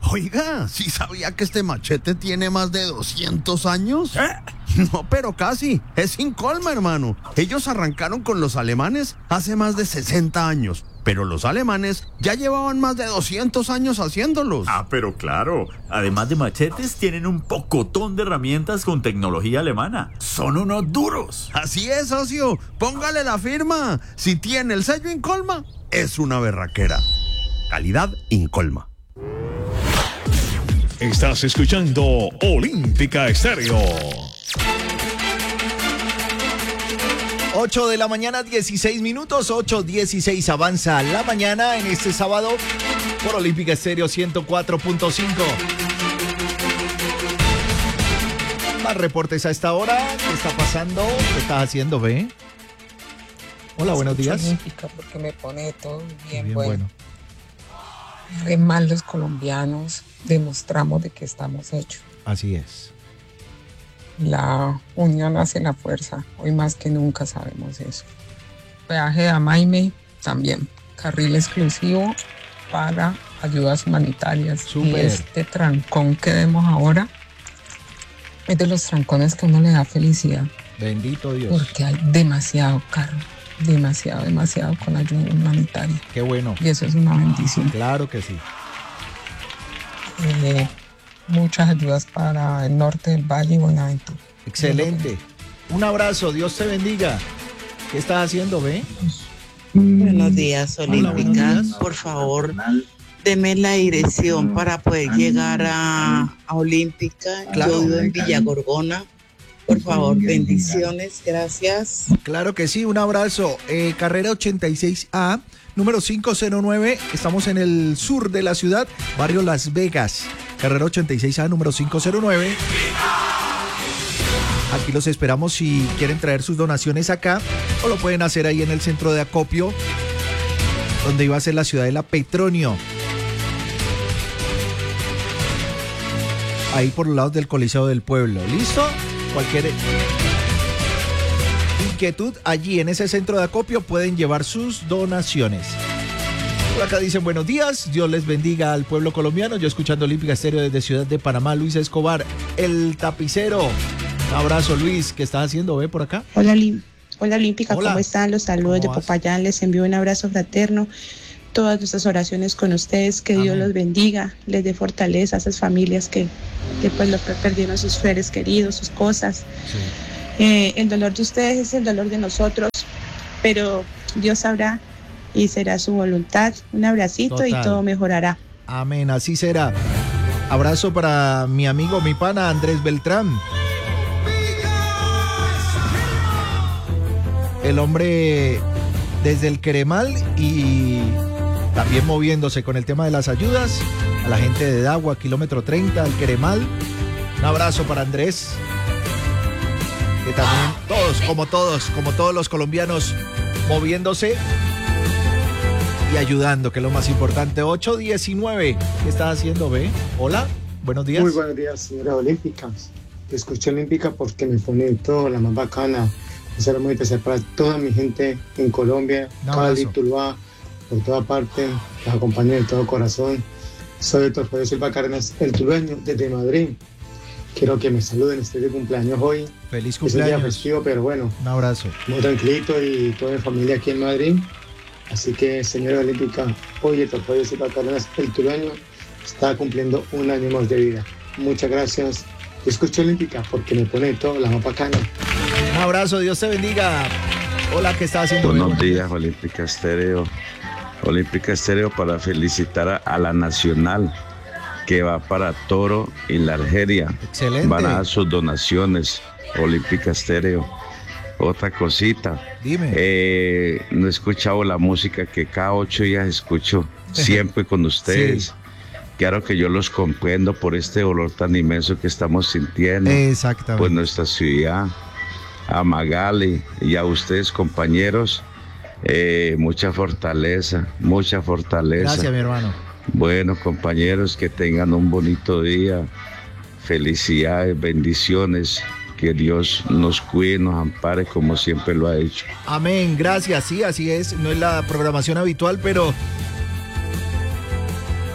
Oiga, ¿sí sabía que este machete tiene más de 200 años? No, pero casi. Es Incolma, hermano. Ellos arrancaron con los alemanes hace más de 60 años. Pero los alemanes ya llevaban más de 200 años haciéndolos. Pero claro, además de machetes, tienen un pocotón de herramientas con tecnología alemana. Son unos duros. Así es, socio. Póngale la firma. Si tiene el sello Incolma, es una berraquera. Calidad Incolma. Estás escuchando Olímpica Estéreo. 8 de la mañana, 16 minutos, 8:16 avanza la mañana en este sábado por Olímpica Estéreo 104.5. Más reportes a esta hora. ¿Qué está pasando? ¿Qué estás haciendo, ve? Hola, buenos días. Olímpica porque me pone todo bien bueno. Además, los colombianos demostramos de que estamos hechos. Así es. La unión hace la fuerza. Hoy más que nunca sabemos eso. Peaje de Amaime también. Carril exclusivo para ayudas humanitarias. Súper. Y este trancón que vemos ahora es de los trancones que uno le da felicidad. Bendito Dios. Porque hay demasiado carro. Demasiado con ayuda humanitaria. Qué bueno. Y eso es una bendición. Claro que sí. Muchas ayudas para el norte del Valle y Buenaventura. Excelente. Un abrazo, Dios te bendiga. ¿Qué estás haciendo, ve? Buenos días, Olímpica. Hola, buenos días. Por favor, deme la dirección para poder llegar a Olímpica. Claro. Yo vivo en Villa Gorgona. Por favor, bendiciones, gracias. Claro que sí, un abrazo. Carrera 86A, número 509. Estamos en el sur de la ciudad, barrio Las Vegas. Carrera 86A, número 509. Aquí los esperamos si quieren traer sus donaciones acá, o lo pueden hacer ahí en el centro de acopio, donde iba a ser la ciudadela Petronio. Ahí por los lados del Coliseo del Pueblo. ¿Listo? Cualquier inquietud allí en ese centro de acopio pueden llevar sus donaciones. Por acá dicen buenos días, Dios les bendiga al pueblo colombiano. Yo escuchando Olímpica Estéreo desde Ciudad de Panamá, Luis Escobar, el tapicero. Un abrazo, Luis. ¿Qué estás haciendo, ve, por acá? Hola Olímpica, Hola. ¿Cómo están? Los saludos de Popayán, les envío un abrazo fraterno. Todas nuestras oraciones con ustedes, que Dios los bendiga, les dé fortaleza a esas familias que pues perdieron sus seres queridos, sus cosas. Sí. El dolor de ustedes es el dolor de nosotros, pero Dios sabrá y será su voluntad. Un abracito. Total. Y todo mejorará. Amén, así será. Abrazo para mi amigo, mi pana Andrés Beltrán. El hombre desde el Queremal y también moviéndose con el tema de las ayudas a la gente de Dagua, kilómetro 30, al Queremal. Un abrazo para Andrés, que también como todos los colombianos, moviéndose y ayudando, que es lo más importante. 8:19. ¿Qué estás haciendo, ve? Hola, buenos días. Muy buenos días, señora Olímpica. Escuché Olímpica porque me pone todo la más bacana. Un saludo muy especial para toda mi gente en Colombia, Cali, Tuluá, por toda parte. Los acompaño de todo corazón. Soy Héctor Fabio Silva Cárdenas, el tulueño, desde Madrid. Quiero que me saluden, estoy de cumpleaños hoy. Feliz Es un cumpleaños. día festivo, pero bueno. Un abrazo. Muy tranquilito y toda mi familia aquí en Madrid. Así que, señora Olímpica, hoy Héctor Fabio Silva Cárdenas, el tulueño, está cumpliendo un año más de vida. Muchas gracias. Yo escucho Olímpica porque me pone todo la más bacana. Un abrazo, Dios te bendiga. Hola, ¿qué estás haciendo? Buenos días, Olímpica Estéreo. Olímpica Estéreo para felicitar a la Nacional, que va para Toro y la Algeria. Excelente. Van a dar sus donaciones. Olímpica Estéreo. Otra cosita. Dime. No he escuchado la música que cada 8 días escucho siempre con ustedes. Sí. Claro que yo los comprendo por este dolor tan inmenso que estamos sintiendo. Exactamente. Pues nuestra ciudad, a Magali y a ustedes, compañeros, mucha fortaleza. Gracias, mi hermano. Bueno, compañeros, que tengan un bonito día. Felicidades, bendiciones. Que Dios nos cuide, nos ampare como siempre lo ha hecho. Amén, gracias. Sí, así es. No es la programación habitual, pero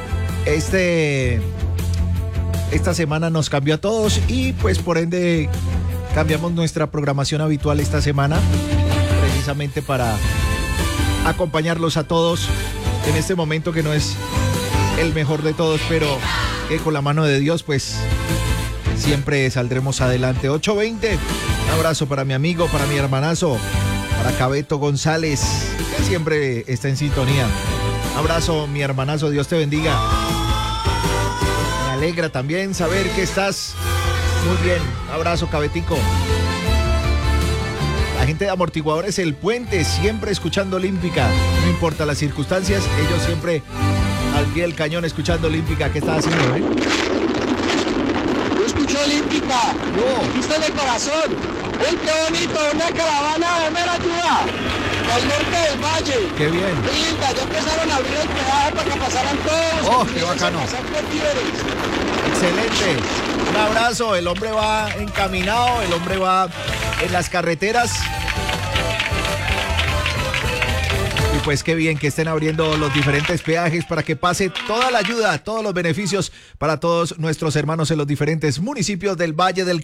Esta semana nos cambió a todos y pues por ende cambiamos nuestra programación habitual esta semana, precisamente para acompañarlos a todos en este momento que no es el mejor de todos, pero que con la mano de Dios pues siempre saldremos adelante. 8:20, un abrazo para mi amigo, para mi hermanazo, para Cabeto González, que siempre está en sintonía. Abrazo, mi hermanazo, Dios te bendiga. Me alegra también saber que estás muy bien. Abrazo, Cabetico. La gente de Amortiguadores El Puente, siempre escuchando Olímpica. No importa las circunstancias, ellos siempre al pie del cañón escuchando Olímpica. ¿Qué estás haciendo, Yo escucho Olímpica. Viste de corazón. ¡Uy, qué bonito! Una caravana de mera ayuda. Al norte del valle. ¡Qué bien! ¡Qué linda! Ya empezaron a abrir el peaje para que pasaran todos. ¡Oh, qué bacano! Excelente. Un abrazo. El hombre va encaminado, el hombre va en las carreteras. Y pues qué bien que estén abriendo los diferentes peajes para que pase toda la ayuda, todos los beneficios para todos nuestros hermanos en los diferentes municipios del Valle del Cauca.